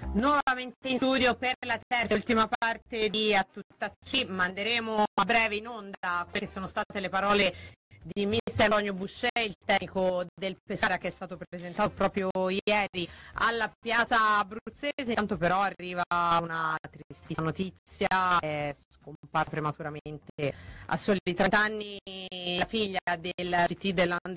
Nuovamente in studio per la terza e ultima parte di A Tutta C. Manderemo a breve in onda quelle che sono state le parole di mister Antonio Boucher, il tecnico del Pescara, che è stato presentato proprio ieri alla piazza abruzzese. Intanto però arriva una tristissima notizia: è scomparsa prematuramente a soli 30 anni la figlia del CT dell'Under